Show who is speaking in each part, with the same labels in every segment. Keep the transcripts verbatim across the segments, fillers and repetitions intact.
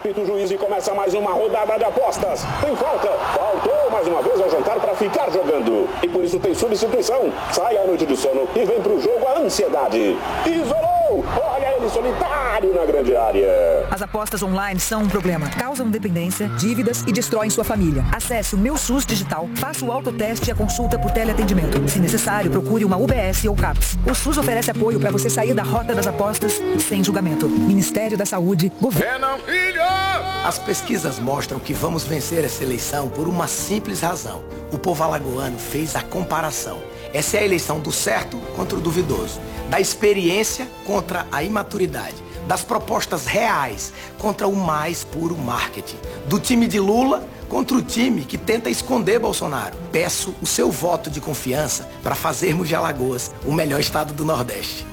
Speaker 1: Apita o juiz e começa mais uma rodada de apostas. Tem falta. Faltou mais uma vez ao jantar para ficar jogando. E por isso tem substituição. Sai à noite de sono e vem pro jogo a ansiedade. Isolou! Olha ele solitário na grande área.
Speaker 2: As apostas online são um problema. Causam dependência, dívidas e destroem sua família. Acesse o Meu SUS Digital, faça o autoteste e a consulta por teleatendimento. Se necessário, procure uma U B S ou CAPS. O SUS oferece apoio para você sair da rota das apostas sem julgamento. Ministério da Saúde, Governo.
Speaker 3: As pesquisas mostram que vamos vencer essa eleição por uma simples razão. O povo alagoano fez a comparação. Essa é a eleição do certo contra o duvidoso, da experiência contra a imaturidade, das propostas reais contra o mais puro marketing, do time de Lula contra o time que tenta esconder Bolsonaro. Peço o seu voto de confiança para fazermos de Alagoas o melhor estado do Nordeste.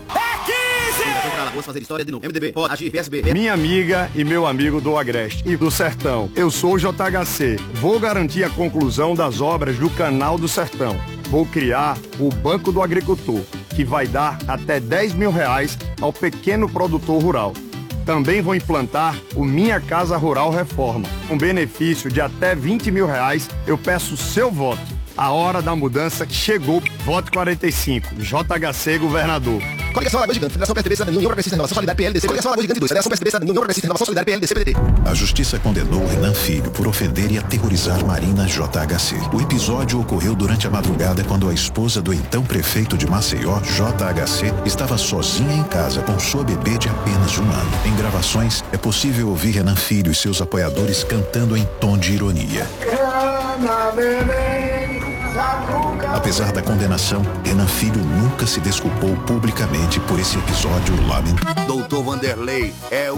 Speaker 4: Minha amiga e meu amigo do Agreste e do Sertão, eu sou o J H C. Vou garantir a conclusão das obras do Canal do Sertão. Vou criar o Banco do Agricultor, que vai dar até dez mil reais ao pequeno produtor rural. Também vou implantar o Minha Casa Rural Reforma. Com benefício de até vinte mil reais, eu peço o seu voto. A hora da mudança chegou. Voto quarenta e cinco. J H C Governador.
Speaker 5: Coligação Alagoas Gigante, Federação P S D B, Cidadania, União Progressista, Renovação Solidária, P L D C. Coligação Alagoas Gigante dois, Federação P S D B, Cidadania, União Progressista, Renovação Solidária, P L D C, P D T.
Speaker 6: A justiça condenou Renan Filho por ofender e aterrorizar Marina J H C. O episódio ocorreu durante a madrugada quando a esposa do então prefeito de Maceió, J H C, estava sozinha em casa com sua bebê de apenas um ano. Em gravações, é possível ouvir Renan Filho e seus apoiadores cantando em tom de ironia. Apesar da condenação, Renan Filho nunca se desculpou publicamente por esse episódio lamentável.
Speaker 7: Doutor Vanderlei é o